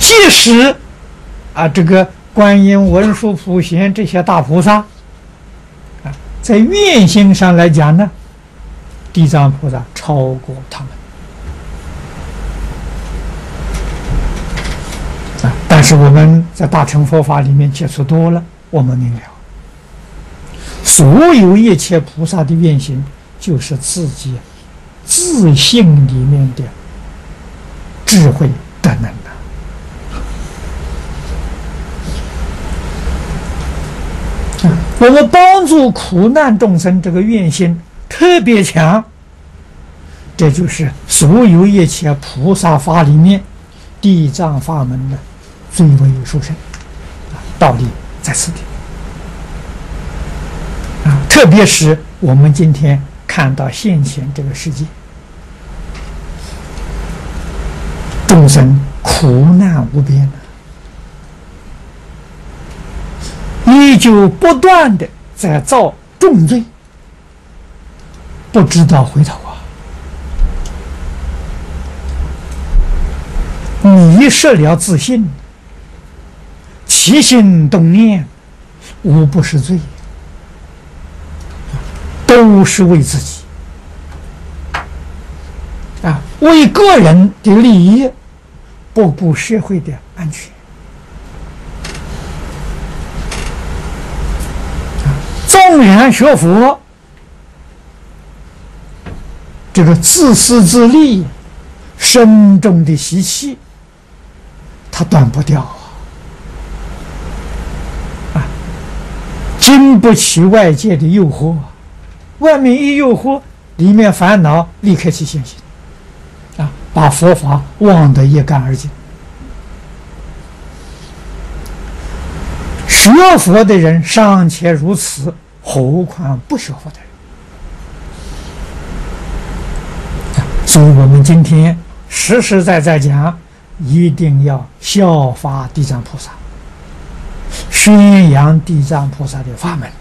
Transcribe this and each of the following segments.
即使这个观音、文殊、普贤这些大菩萨在愿心上来讲呢，地藏菩萨超过他们但是我们在大乘佛法里面接触多了，我们明了，所有一切菩萨的愿行，就是自己自性里面的智慧德能我们帮助苦难众生，这个愿心特别强，这就是所有一切菩萨法里面地藏法门的最为殊胜道理在此地特别是我们今天看到现前这个世界，众生苦难无边依旧不断的在造重罪，不知道回头迷失了自信，起心动念无不是罪，都是为自己为个人的利益，不顾社会的安全纵然学佛，这个自私自利深重的习气它断不掉经不起外界的诱惑，外面一诱惑，里面烦恼立刻起现行把佛法忘得一干二净。学佛的人尚且如此，何况不学佛的人？所以我们今天实实在在讲，一定要效法地藏菩萨，宣扬地藏菩萨的法门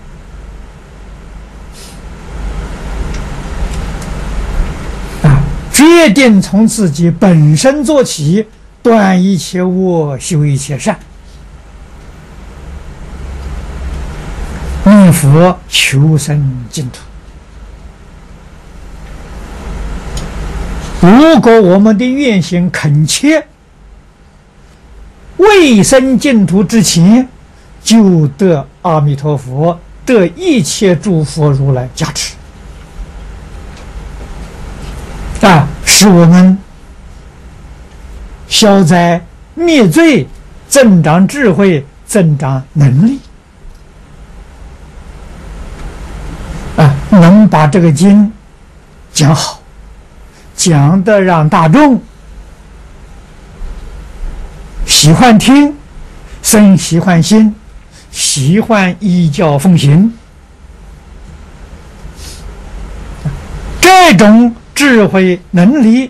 决定从自己本身做起，断一切恶，修一切善，念佛求生净土。如果我们的愿心恳切，未生净土之前，就得阿弥陀佛，得一切诸佛如来加持使我们消灾灭罪，增长智慧，增长能力能把这个经讲好，讲得让大众喜欢听，生喜欢心，喜欢依教奉行，这种智慧能力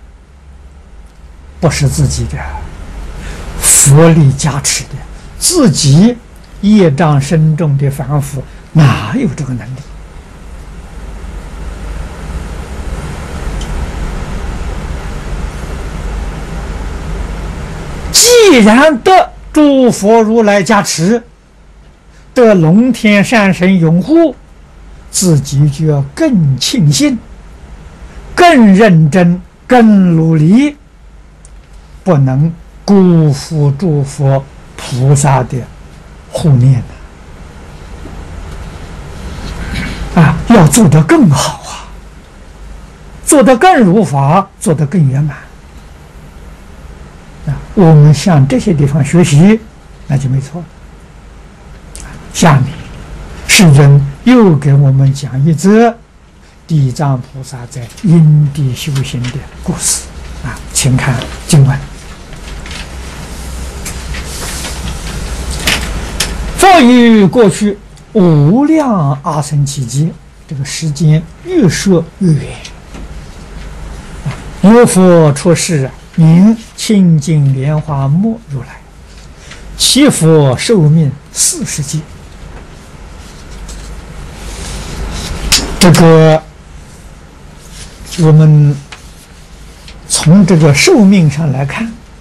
不是自己的，佛力加持的，自己业障深重的凡夫哪有这个能力？既然得诸佛如来加持，得龙天善神拥护，自己就要更庆幸，更认真，更努力，不能辜负诸佛菩萨的护念要做得更好做得更如法，做得更圆满我们向这些地方学习，那就没错。下面世尊又给我们讲一则地藏菩萨在因地修行的故事请看经文。佛于过去无量阿僧祇劫，这个时间越说越远。有佛出世名清净莲花末如来，其佛寿命40劫。这个我们从这个寿命上来看，